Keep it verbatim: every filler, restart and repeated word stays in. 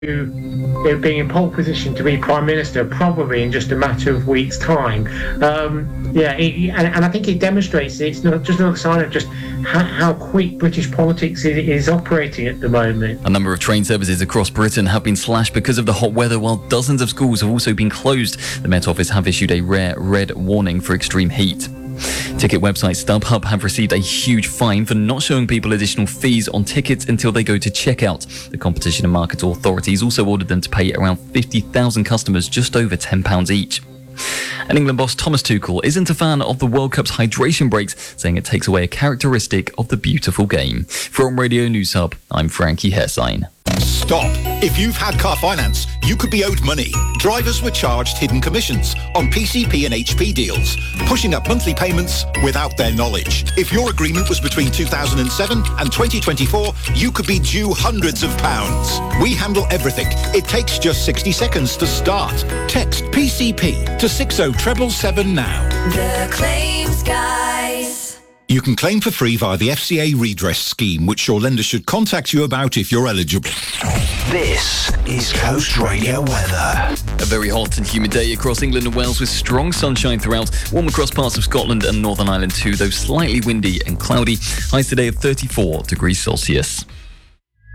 being in pole position to be Prime Minister probably in just a matter of weeks' time. Um, yeah, it, and, and I think it demonstrates it's not just another sign of just how, how quick British politics is, is operating at the moment. A number of train services across Britain have been slashed because of the hot weather, while dozens of schools have also been closed. The Met Office have issued a rare red warning for extreme heat. Ticket website StubHub have received a huge fine for not showing people additional fees on tickets until they go to checkout. The Competition and Markets Authorities also ordered them to pay around fifty thousand customers just over ten pounds each. And England boss Thomas Tuchel isn't a fan of the World Cup's hydration breaks, saying it takes away a characteristic of the beautiful game. From Radio News Hub, I'm Frankie Hessein. Stop. If you've had car finance, you could be owed money. Drivers were charged hidden commissions on P C P and H P deals, pushing up monthly payments without their knowledge. If your agreement was between two thousand seven and twenty twenty-four, you could be due hundreds of pounds. We handle everything. It takes just sixty seconds to start. Text P C P to six oh seven seven now. The Claims Guys. You can claim for free via the F C A redress scheme, which your lender should contact you about if you're eligible. This is Coast Radio weather. A very hot and humid day across England and Wales with strong sunshine throughout. Warm across parts of Scotland and Northern Ireland too, though slightly windy and cloudy. Highs today of thirty-four degrees Celsius.